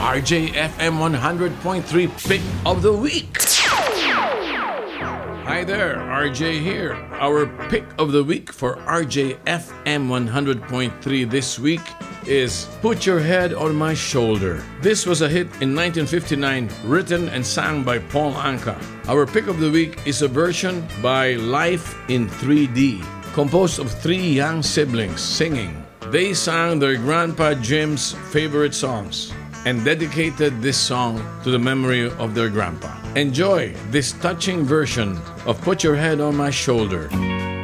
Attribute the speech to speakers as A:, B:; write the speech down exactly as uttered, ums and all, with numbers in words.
A: R J F M one hundred point three Pick of the Week. Hi there, R J here. Our Pick of the Week for R J F M one hundred point three this week is Put Your Head on My Shoulder. This was a hit in nineteen fifty-nine, written and sung by Paul Anka. Our Pick of the Week is a version by Life in three D, composed of three young siblings singing. They sang their Grandpa Jim's favorite songs and dedicated this song to the memory of their grandpa. Enjoy this touching version of Put Your Head on My Shoulder.